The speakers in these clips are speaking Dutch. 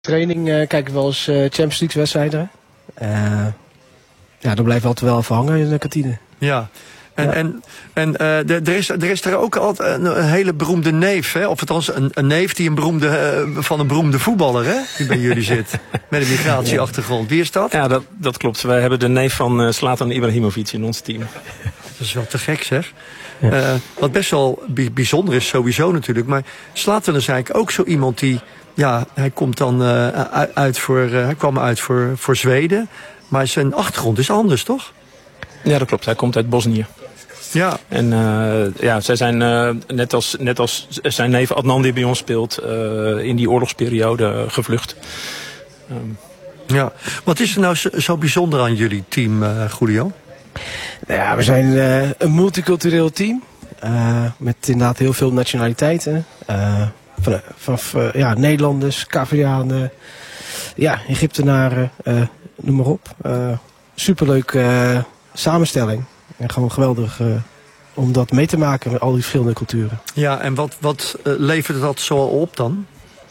Training kijk ik wel eens Champions League wedstrijden. Dan blijf ik altijd wel even hangen in de kantine. Ja. Er is er ook altijd een hele beroemde neef, hè? Of althans een neef die van een beroemde voetballer, hè? Die bij jullie zit. Met een migratieachtergrond. Wie is dat? Ja, dat klopt. Wij hebben de neef van Zlatan Ibrahimovic in ons team. Dat is wel te gek, zeg. Ja. Wat best wel bijzonder is sowieso natuurlijk. Maar Zlatan is eigenlijk ook zo iemand die... Ja, hij komt dan hij kwam uit voor Zweden. Maar zijn achtergrond is anders, toch? Ja, dat klopt. Hij komt uit Bosnië. Ja. En zij zijn net als zijn neef Adnan die bij ons speelt... in die oorlogsperiode gevlucht. Ja. Wat is er nou zo bijzonder aan jullie team, Julio? Nou ja, we zijn een multicultureel team. Met inderdaad heel veel nationaliteiten. Van Nederlanders, Cavianen, Egyptenaren, noem maar op. Superleuk samenstelling. En gewoon geweldig om dat mee te maken met al die verschillende culturen. Ja, en wat levert dat zo op dan?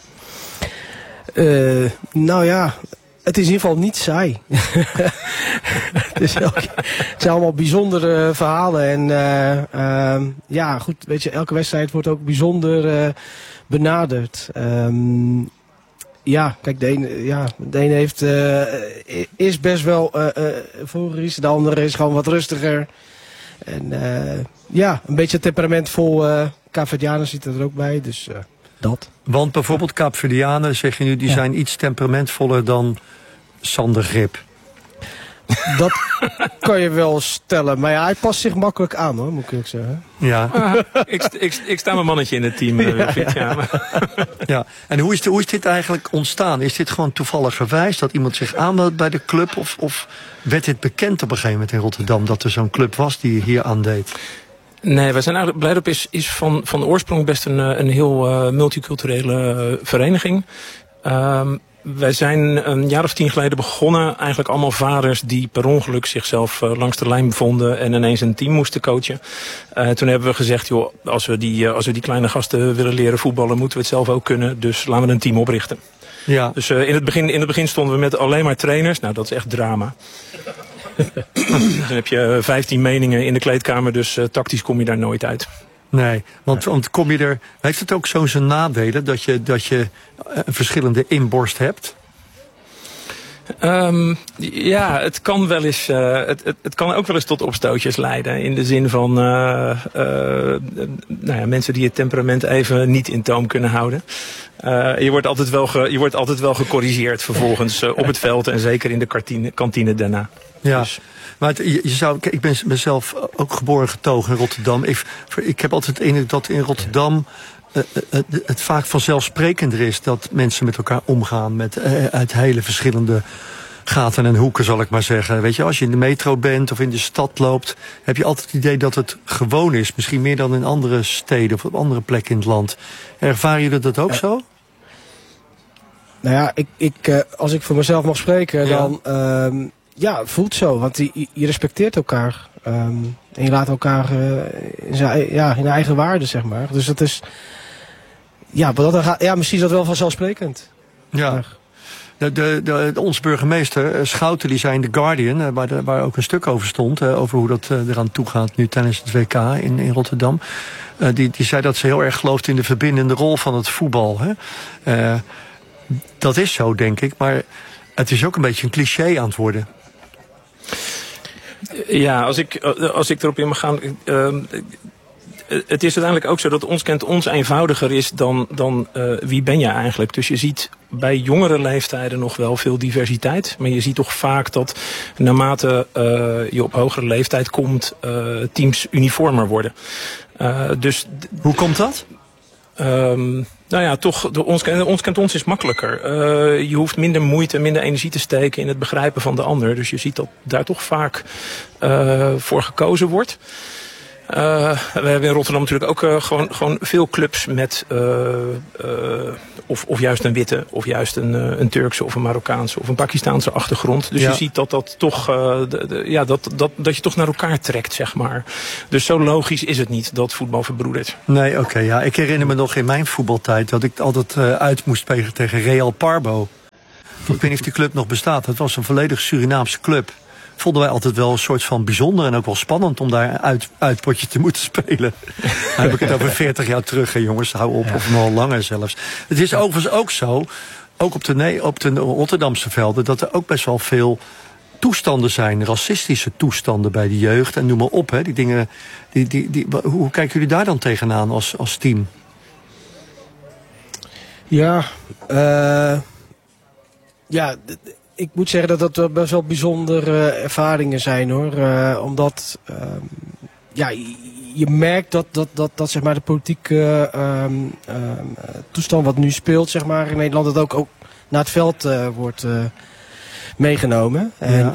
Het is in ieder geval niet saai. Het zijn allemaal bijzondere verhalen. En goed, weet je, elke wedstrijd wordt ook bijzonder benaderd. Kijk, de ene heeft, is best wel euforisch, de andere is gewoon wat rustiger. En een beetje temperamentvol Kaapverdianen zit er ook bij, dus dat. Want bijvoorbeeld Kaapverdianen, zeg je nu, die zijn iets temperamentvoller dan Sander Grip. Dat kan je wel stellen, maar hij past zich makkelijk aan, hoor, moet ik zeggen. Ja. Ik sta mijn mannetje in het team. Ja. En hoe is dit eigenlijk ontstaan? Is dit gewoon toevalligerwijs dat iemand zich aanmeldt bij de club? Of werd dit bekend op een gegeven moment in Rotterdam dat er zo'n club was die hier aandeed? Nee, wij zijn eigenlijk Blijdorp is van oorsprong best een heel multiculturele vereniging. Wij zijn een jaar of 10 geleden begonnen. Eigenlijk allemaal vaders die per ongeluk zichzelf langs de lijn bevonden en ineens een team moesten coachen. Toen hebben we gezegd, joh, als we die kleine gasten willen leren voetballen, moeten we het zelf ook kunnen. Dus laten we een team oprichten. Ja. Dus in het begin stonden we met alleen maar trainers. Nou, dat is echt drama. Dan heb je 15 meningen in de kleedkamer, dus tactisch kom je daar nooit uit. Nee, want kom je er... Heeft het ook zo zijn nadelen dat je een verschillende inborst hebt? Het kan wel eens. Het kan ook wel eens tot opstootjes leiden. In de zin van mensen die het temperament even niet in toom kunnen houden. Je wordt altijd wel gecorrigeerd vervolgens op het veld en zeker in de kantine daarna. Ja. Dus. Maar ik ben mezelf ook geboren getogen in Rotterdam. Ik heb altijd de indruk dat in Rotterdam het vaak vanzelfsprekender is dat mensen met elkaar omgaan uit hele verschillende gaten en hoeken, zal ik maar zeggen. Weet je, als je in de metro bent of in de stad loopt, heb je altijd het idee dat het gewoon is. Misschien meer dan in andere steden of op andere plekken in het land. Ervaren jullie dat ook zo? Nou ja, als ik voor mezelf mag spreken, dan... het voelt zo, want je respecteert elkaar. En je laat elkaar in de eigen waarde, zeg maar. Dus dat is... misschien is dat wel vanzelfsprekend. Ja. Onze burgemeester, Schouten, die zei in The Guardian, waar ook een stuk over stond, over hoe dat eraan toe gaat nu tijdens het WK in Rotterdam. Die zei dat ze heel erg gelooft in de verbindende rol van het voetbal. Hè? Dat is zo, denk ik, maar het is ook een beetje een cliché aan het worden. Ja, als ik erop in mag gaan... het is uiteindelijk ook zo dat ons kent ons eenvoudiger is dan wie ben je eigenlijk. Dus je ziet bij jongere leeftijden nog wel veel diversiteit. Maar je ziet toch vaak dat naarmate je op hogere leeftijd komt, teams uniformer worden. Hoe komt dat? Ons kent ons is makkelijker. Je hoeft minder moeite, minder energie te steken in het begrijpen van de ander. Dus je ziet dat daar toch vaak voor gekozen wordt. We hebben in Rotterdam natuurlijk ook gewoon veel clubs met of juist een witte, of juist een Turkse of een Marokkaanse of een Pakistaanse achtergrond. Dus je ziet dat toch dat je toch naar elkaar trekt, zeg maar. Dus zo logisch is het niet dat voetbal verbroedert. Nee, oké. Ik herinner me nog in mijn voetbaltijd dat ik altijd uit moest spelen tegen Real Parbo. weet niet of die club nog bestaat. Het was een volledig Surinaamse club. Vonden wij altijd wel een soort van bijzonder en ook wel spannend om daar uitpotje te moeten spelen. Dan heb ik het over 40 jaar terug, hè, jongens. Hou op, of nog langer zelfs. Het is overigens ook zo, ook op de Rotterdamse velden, dat er ook best wel veel toestanden zijn, racistische toestanden bij de jeugd. En noem maar op, hè, die dingen. Hoe kijken jullie daar dan tegenaan als team? Ja, ik moet zeggen dat dat best wel bijzondere ervaringen zijn, hoor. Omdat je merkt dat zeg maar de politieke toestand wat nu speelt, zeg maar, in Nederland, dat ook naar het veld wordt meegenomen. En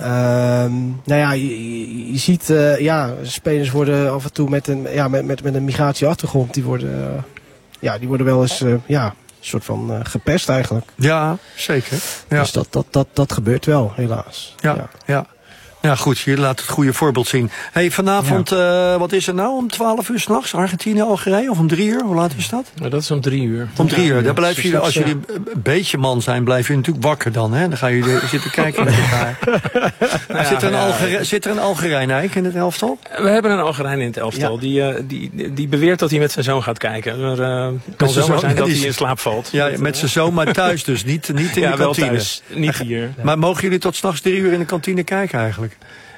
je ziet, spelers worden af en toe met een migratieachtergrond, die worden wel eens een soort van gepest eigenlijk. Ja, zeker. Ja. Dus dat gebeurt wel, helaas. Ja. Ja, goed, je laat het goede voorbeeld zien. Hey, vanavond, wat is er nou? Om 12 uur 's nachts? Argentinië, Algerije? Of om 3 uur? Hoe laat is dat? Ja, dat is om 3 uur. Om 3 uur. Daar blijf je, als jullie een beetje man zijn, blijf je natuurlijk wakker dan. Hè? Dan ga je zitten kijken met elkaar. Zit er een Algerijn eigenlijk in het elftal? We hebben een Algerijn in het elftal. Ja. Die beweert dat hij met zijn zoon gaat kijken. Het kan zomaar zijn dat hij in slaap valt. Ja, met zijn zoon, maar thuis dus. Niet in de kantine. Wel thuis. Niet hier. Maar mogen jullie tot 's nachts 3 uur in de kantine kijken eigenlijk?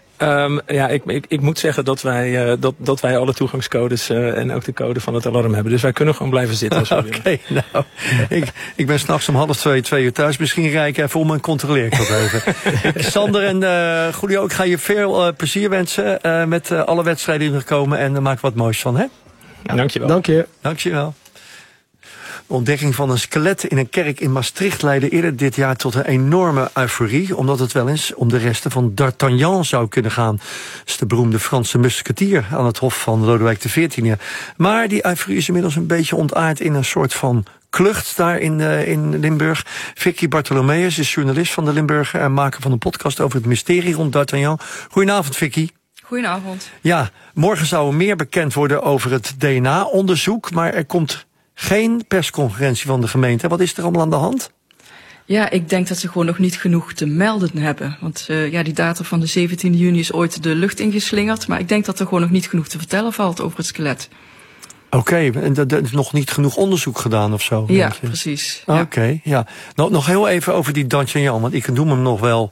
Ik moet zeggen dat wij alle toegangscodes en ook de code van het alarm hebben. Dus wij kunnen gewoon blijven zitten als we willen. Oké, nou, ik ben 's nachts om 1:30, 2 uur thuis. Misschien rij ik even om en controleer ik dat even. Sander en Julio, ik ga je veel plezier wensen met alle wedstrijden die er komen. En maak wat moois van, hè? Ja, dankjewel. Dankjewel. De ontdekking van een skelet in een kerk in Maastricht leidde eerder dit jaar tot een enorme euforie, omdat het wel eens om de resten van D'Artagnan zou kunnen gaan. Dat is de beroemde Franse musketier aan het hof van Lodewijk XIV. Maar die euforie is inmiddels een beetje ontaard in een soort van klucht daar in Limburg. Vicky Bartholomeus is journalist van de Limburger en maker van een podcast over het mysterie rond D'Artagnan. Goedenavond, Vicky. Goedenavond. Ja, morgen zou er meer bekend worden over het DNA-onderzoek, maar er komt geen persconferentie van de gemeente. Wat is er allemaal aan de hand? Ja, ik denk dat ze gewoon nog niet genoeg te melden hebben. Want die datum van de 17 juni is ooit de lucht ingeslingerd. Maar ik denk dat er gewoon nog niet genoeg te vertellen valt over het skelet. Oké, en er is nog niet genoeg onderzoek gedaan of zo? Ja, precies. Oké, ja. Nog heel even over die D'Artagnan, want ik noem hem nog wel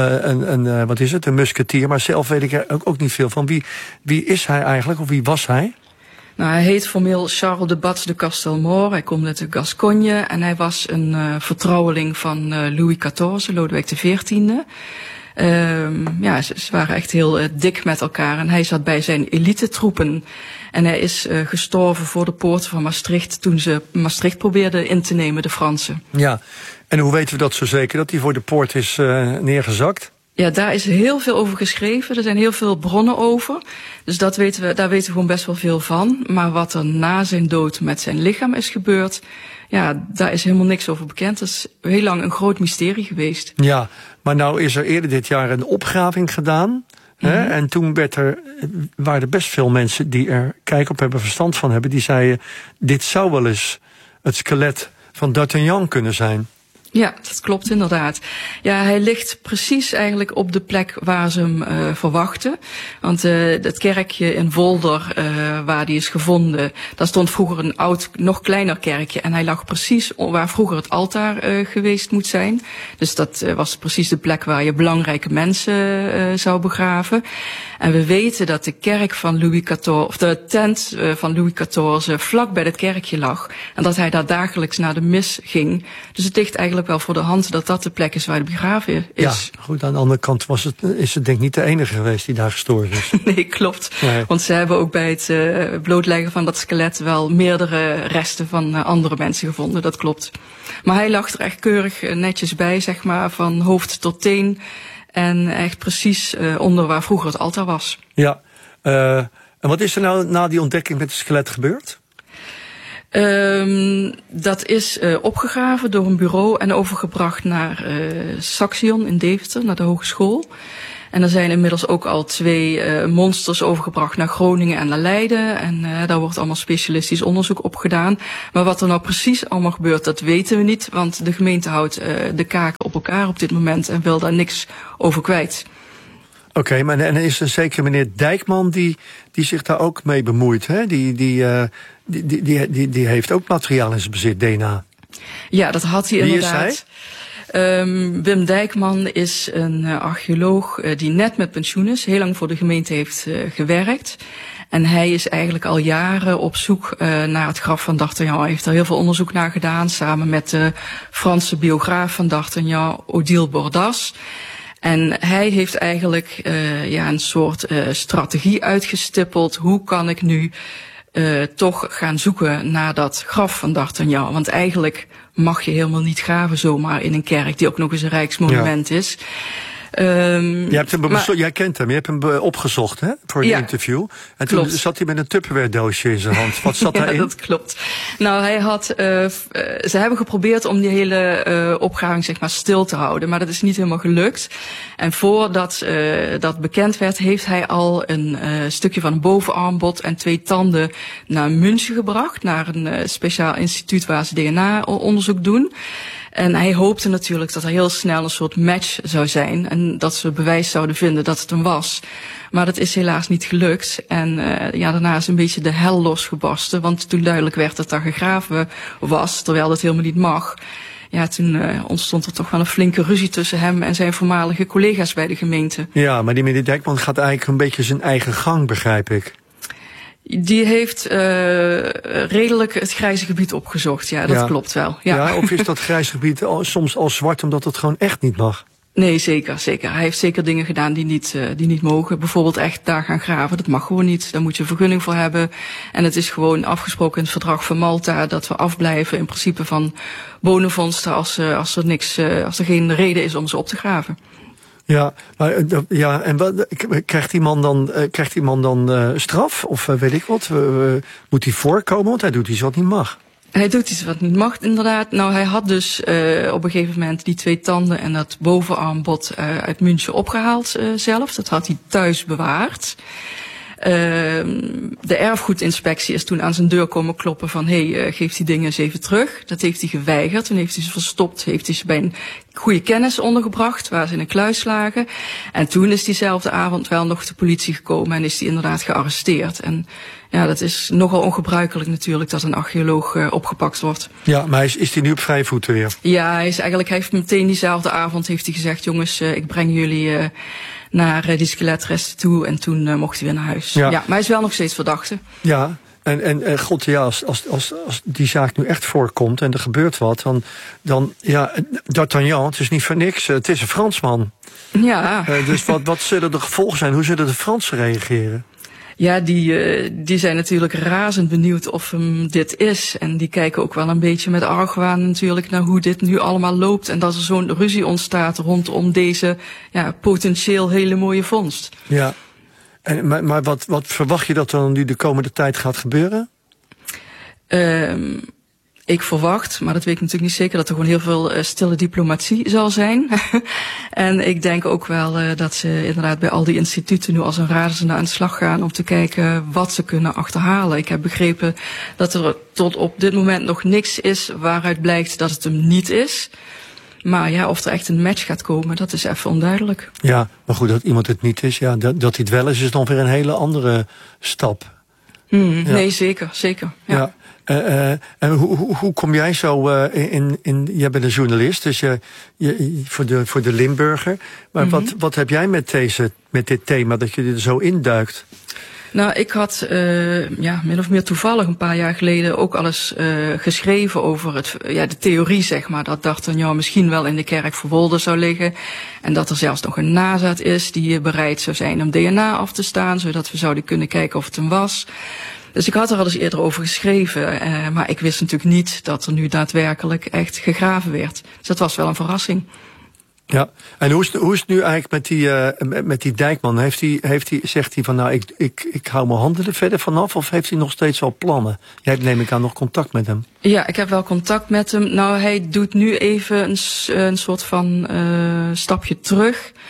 een musketier. Maar zelf weet ik er ook niet veel van. Wie is hij eigenlijk, of wie was hij? Nou, hij heet formeel Charles de Bats de Castelmore. Hij komt uit de Gascogne en hij was een vertrouweling van Louis XIV, Lodewijk XIV. Ze waren echt heel dik met elkaar en hij zat bij zijn elitetroepen. En hij is gestorven voor de poorten van Maastricht toen ze Maastricht probeerden in te nemen, de Fransen. Ja, en hoe weten we dat zo zeker, dat hij voor de poort is neergezakt? Ja, daar is heel veel over geschreven. Er zijn heel veel bronnen over. Dus daar weten we gewoon best wel veel van. Maar wat er na zijn dood met zijn lichaam is gebeurd, ja, daar is helemaal niks over bekend. Dat is heel lang een groot mysterie geweest. Ja, maar nou is er eerder dit jaar een opgraving gedaan. Hè? En toen waren er best veel mensen die er kijk op hebben, verstand van hebben. Die zeiden, dit zou wel eens het skelet van D'Artagnan kunnen zijn. Ja, dat klopt inderdaad. Ja, hij ligt precies eigenlijk op de plek waar ze hem verwachten. Want het kerkje in Volder, waar die is gevonden, daar stond vroeger een oud, nog kleiner kerkje. En hij lag precies waar vroeger het altaar geweest moet zijn. Dus dat was precies de plek waar je belangrijke mensen zou begraven. En we weten dat de kerk van Louis XIV, of de tent van Louis XIV vlak bij het kerkje lag. En dat hij daar dagelijks naar de mis ging. Dus het ligt eigenlijk wel voor de hand dat dat de plek is waar hij begraven is. Ja, goed, aan de andere kant is het denk ik niet de enige geweest die daar gestorven is. Nee, klopt. Nee. Want ze hebben ook bij het blootleggen van dat skelet wel meerdere resten van andere mensen gevonden, dat klopt. Maar hij lag er echt keurig netjes bij, zeg maar, van hoofd tot teen. En echt precies onder waar vroeger het altaar was. Ja, en wat is er nou na die ontdekking met het skelet gebeurd? Dat is opgegraven door een bureau en overgebracht naar Saxion in Deventer, naar de hogeschool. En er zijn inmiddels ook al 2 monsters overgebracht naar Groningen en naar Leiden. En daar wordt allemaal specialistisch onderzoek op gedaan. Maar wat er nou precies allemaal gebeurt, dat weten we niet. Want de gemeente houdt de kaken op elkaar op dit moment en wil daar niks over kwijt. Oké, maar en is er zeker meneer Dijkman die zich daar ook mee bemoeit, hè? Die heeft ook materiaal in zijn bezit, DNA. Ja, dat had hij inderdaad. Wie is hij? Wim Dijkman is een archeoloog die net met pensioen is, heel lang voor de gemeente heeft gewerkt. En hij is eigenlijk al jaren op zoek naar het graf van D'Artagnan. Hij heeft er heel veel onderzoek naar gedaan, samen met de Franse biograaf van D'Artagnan, Odile Bordas. En hij heeft eigenlijk een soort strategie uitgestippeld. Hoe kan ik nu toch gaan zoeken naar dat graf van D'Artagnan? Want eigenlijk mag je helemaal niet graven zomaar in een kerk die ook nog eens een rijksmonument is. Jij kent hem, je hebt hem opgezocht, hè, voor een interview. En toen zat hij met een Tupperware doosje in zijn hand. Wat zat daarin? Ja, dat klopt. Nou, hij had, ze hebben geprobeerd om die hele opgraving zeg maar stil te houden, maar dat is niet helemaal gelukt. En voordat dat bekend werd, heeft hij al een stukje van een bovenarmbod en 2 tanden naar München gebracht, naar een speciaal instituut waar ze DNA-onderzoek doen. En hij hoopte natuurlijk dat er heel snel een soort match zou zijn en dat ze bewijs zouden vinden dat het hem was. Maar dat is helaas niet gelukt. En daarna is een beetje de hel losgebarsten, want toen duidelijk werd dat daar gegraven was, terwijl dat helemaal niet mag. Ja, toen ontstond er toch wel een flinke ruzie tussen hem en zijn voormalige collega's bij de gemeente. Ja, maar die meneer Dijkman gaat eigenlijk een beetje zijn eigen gang, begrijp ik. Die heeft redelijk het grijze gebied opgezocht, ja, dat klopt wel. Ja, of is dat grijze gebied soms al zwart omdat het gewoon echt niet mag? Nee, zeker. Hij heeft zeker dingen gedaan die niet mogen. Bijvoorbeeld echt daar gaan graven, dat mag gewoon niet. Daar moet je een vergunning voor hebben. En het is gewoon afgesproken in het verdrag van Malta dat we afblijven in principe van bodemvondsten als er geen reden is om ze op te graven. Ja, maar en wat krijgt die man dan straf? Of weet ik wat? Moet hij voorkomen? Want hij doet iets wat niet mag. Hij doet iets wat niet mag, inderdaad. Nou, hij had dus op een gegeven moment die 2 tanden en dat bovenarmbod uit München opgehaald zelf. Dat had hij thuis bewaard. De erfgoedinspectie is toen aan zijn deur komen kloppen van geef die dingen eens even terug. Dat heeft hij geweigerd. Toen heeft hij ze verstopt, heeft hij ze bij een goede kennis ondergebracht, waar ze in een kluis lagen. En toen is diezelfde avond wel nog de politie gekomen en is hij inderdaad gearresteerd. En ja, dat is nogal ongebruikelijk natuurlijk dat een archeoloog opgepakt wordt. Ja, maar is hij nu op vrije voeten weer? Ja, hij heeft meteen diezelfde avond heeft hij gezegd, jongens, ik breng jullie naar die skeletresten toe. En toen mocht hij weer naar huis. Ja, maar hij is wel nog steeds verdachte. Ja, en god, ja, als die zaak nu echt voorkomt en er gebeurt wat, dan D'Artagnan, het is niet voor niks, het is een Fransman. Ja. Dus wat zullen de gevolgen zijn? Hoe zullen de Fransen reageren? Ja, die zijn natuurlijk razend benieuwd of hem dit is. En die kijken ook wel een beetje met argwaan natuurlijk naar hoe dit nu allemaal loopt. En dat er zo'n ruzie ontstaat rondom deze potentieel hele mooie vondst. Ja, maar wat verwacht je dat er nu de komende tijd gaat gebeuren? Ik verwacht, maar dat weet ik natuurlijk niet zeker, dat er gewoon heel veel stille diplomatie zal zijn. En ik denk ook wel dat ze inderdaad bij al die instituten nu als een razende aan de slag gaan om te kijken wat ze kunnen achterhalen. Ik heb begrepen dat er tot op dit moment nog niks is waaruit blijkt dat het hem niet is. Maar ja, of er echt een match gaat komen, dat is even onduidelijk. Ja, maar goed, dat iemand het niet is, dat hij het wel is dan weer een hele andere stap. Nee, zeker. Ja. En hoe kom jij zo jij bent een journalist, dus voor de Limburger. Maar wat heb jij met dit thema, dat je er zo induikt? Nou, ik had min of meer toevallig een paar jaar geleden ook al eens geschreven over de theorie, zeg maar, dat D'Artagnan misschien wel in de kerk verwolden zou liggen. En dat er zelfs nog een nazaat is die bereid zou zijn om DNA af te staan, zodat we zouden kunnen kijken of het hem was. Dus ik had er al eens eerder over geschreven, maar ik wist natuurlijk niet dat er nu daadwerkelijk echt gegraven werd. Dus dat was wel een verrassing. Ja, en hoe is het nu eigenlijk met die Dijkman? Zegt hij van nou, ik hou mijn handen er verder vanaf, of heeft hij nog steeds al plannen? Jij hebt, neem ik aan, nog contact met hem. Ja, ik heb wel contact met hem. Nou, hij doet nu even een soort van stapje terug.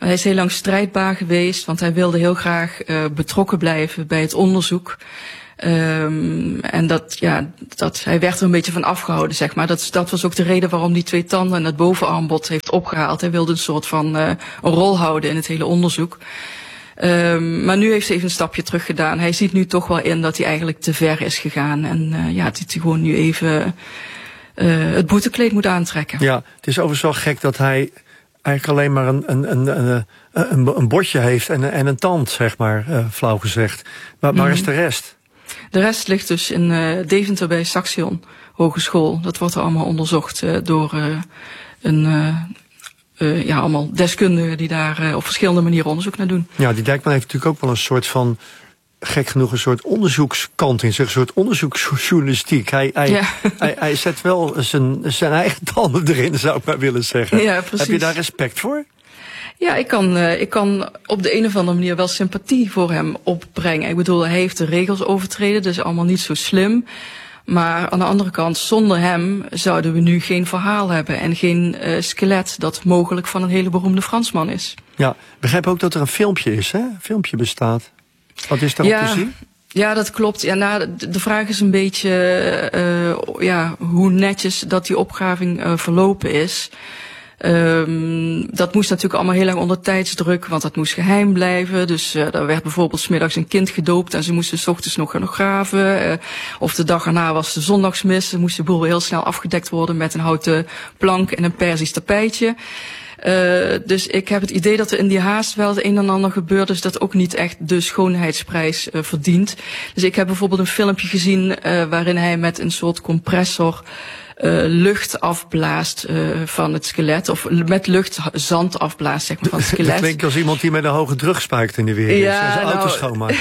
Hij is heel lang strijdbaar geweest, want hij wilde heel graag betrokken blijven bij het onderzoek. En hij werd er een beetje van afgehouden, zeg maar. Dat was ook de reden waarom die 2 tanden en het bovenarmbod heeft opgehaald. Hij wilde een soort van een rol houden in het hele onderzoek. Maar nu heeft hij even een stapje terug gedaan. Hij ziet nu toch wel in dat hij eigenlijk te ver is gegaan. En dat hij gewoon nu even het boetekleed moet aantrekken. Ja, het is overigens wel gek dat hij eigenlijk alleen maar een botje heeft en een tand, zeg maar, flauw gezegd. Maar waar is de rest? De rest ligt dus in Deventer bij Saxion Hogeschool. Dat wordt er allemaal onderzocht door allemaal deskundigen die daar op verschillende manieren onderzoek naar doen. Ja, die Dijkman heeft natuurlijk ook wel een soort van, gek genoeg, een soort onderzoekskant in zich, een soort onderzoeksjournalistiek. Hij zet wel zijn eigen tanden erin, zou ik maar willen zeggen. Ja, precies. Heb je daar respect voor? Ja, ik kan op de een of andere manier wel sympathie voor hem opbrengen. Ik bedoel, hij heeft de regels overtreden, dus allemaal niet zo slim. Maar aan de andere kant, zonder hem zouden we nu geen verhaal hebben en geen skelet dat mogelijk van een hele beroemde Fransman is. Ja, begrijp ook dat er een filmpje is, hè? Een filmpje bestaat. Wat is daarop te zien? Ja, dat klopt. Ja, de vraag is een beetje hoe netjes dat die opgraving verlopen is. Dat moest natuurlijk allemaal heel lang onder tijdsdruk, want dat moest geheim blijven. Dus daar werd bijvoorbeeld 's middags een kind gedoopt en ze moesten 's ochtends nog gaan graven. Of de dag erna was de zondagsmis. Dan moest de boel heel snel afgedekt worden met een houten plank en een Perzisch tapijtje. Dus ik heb het idee dat er in die haast wel het een en ander gebeurt, dus dat ook niet echt de schoonheidsprijs verdient. Dus ik heb bijvoorbeeld een filmpje gezien waarin hij met een soort compressor lucht afblaast van het skelet, of met lucht zand afblaast, zeg maar, van het skelet. Dat klinkt als iemand die met een hoge drug spuikt in de weer is en zijn auto schoonmaakt.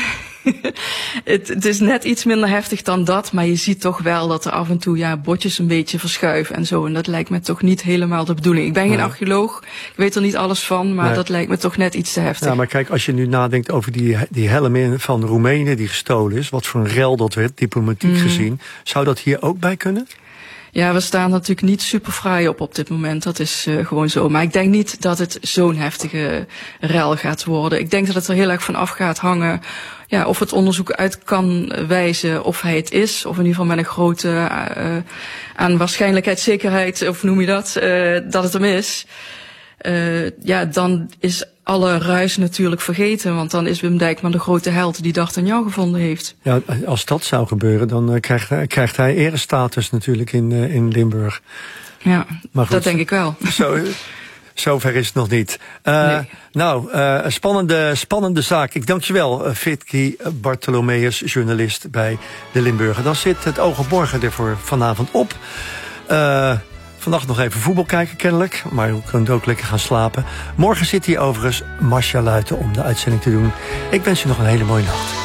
Het is net iets minder heftig dan dat, maar je ziet toch wel dat er af en toe botjes een beetje verschuiven en zo. En dat lijkt me toch niet helemaal de bedoeling. Ik ben geen archeoloog, ik weet er niet alles van, maar dat lijkt me toch net iets te heftig. Ja, maar kijk, als je nu nadenkt over die helm van Roemenen die gestolen is, wat voor een rel dat werd, diplomatiek gezien, zou dat hier ook bij kunnen? Ja, we staan natuurlijk niet super fraai op dit moment. Dat is gewoon zo. Maar ik denk niet dat het zo'n heftige rel gaat worden. Ik denk dat het er heel erg van af gaat hangen of het onderzoek uit kan wijzen of hij het is. Of in ieder geval met een grote aan waarschijnlijkheidszekerheid, of noem je dat het hem is. Dan is alle ruis natuurlijk vergeten, want dan is Wim Dijkman de grote held die D'Artagnan gevonden heeft. Ja, als dat zou gebeuren, dan krijgt hij erestatus natuurlijk in Limburg. Ja, maar goed, dat denk ik wel. Zover is het nog niet. Nee. Een spannende zaak. Ik dank je wel, Fitki Bartholomeus, journalist bij de Limburger. Dan zit het Oog op Morgen er voor vanavond op. Vannacht nog even voetbal kijken kennelijk, maar u kunt ook lekker gaan slapen. Morgen zit hier overigens Marcia Luiten om de uitzending te doen. Ik wens u nog een hele mooie nacht.